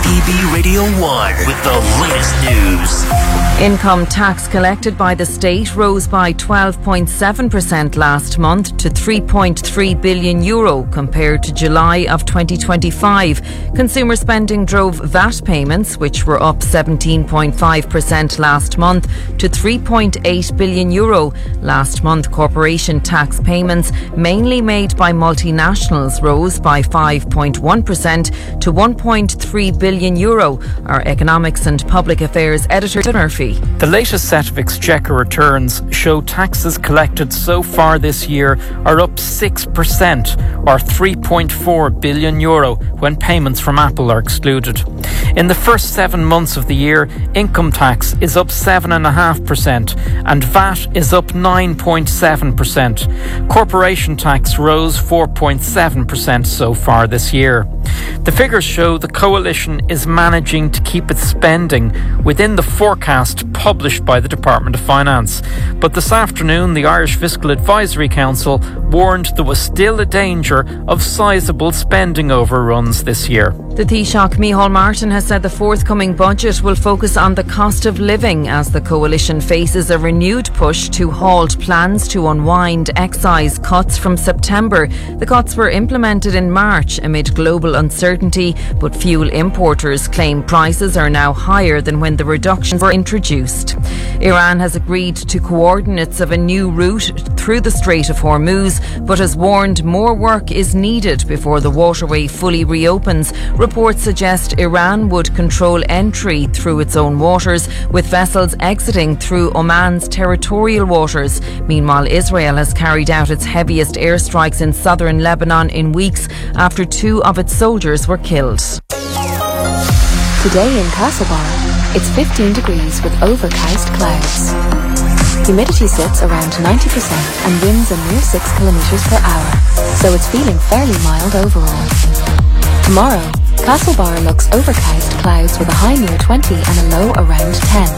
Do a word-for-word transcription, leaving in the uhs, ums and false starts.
P B Radio one with the latest news. Income tax collected by the state rose by twelve point seven percent last month to three point three billion euro compared to July of twenty twenty-five. Consumer spending drove V A T payments, which were up seventeen point five percent last month, to three point eight billion euro. Last month, corporation tax payments, mainly made by multinationals, rose by five point one percent to one point three billion euro. Our Economics and Public Affairs editor, Murphy. The latest set of Exchequer returns show taxes collected so far this year are up six percent, or three point four billion euro, when payments from Apple are excluded. In the first seven months of the year, income tax is up seven point five percent and V A T is up nine point seven percent. Corporation tax rose four point seven percent so far this year. The figures show the coalition is managing to keep its spending within the forecast published by the Department of Finance. But this afternoon, the Irish Fiscal Advisory Council warned there was still a danger of sizable spending overruns this year. The Taoiseach Micheál Martin has said the forthcoming budget will focus on the cost of living as the coalition faces a renewed push to halt plans to unwind excise cuts from September. The cuts were implemented in March amid global uncertainty, but fuel importers claim prices are now higher than when the reductions were introduced. Iran has agreed to coordinates of a new route through the Strait of Hormuz, but has warned more work is needed before the waterway fully reopens. Reports suggest Iran would control entry through its own waters, with vessels exiting through Oman's territorial waters. Meanwhile, Israel has carried out its heaviest airstrikes in southern Lebanon in weeks after two of its soldiers were killed. Today in Castlebar, it's fifteen degrees with overcast clouds. Humidity sits around ninety percent and winds are near six kilometres per hour, so it's feeling fairly mild overall. Tomorrow, Castlebar looks overcast clouds with a high near twenty and a low around ten.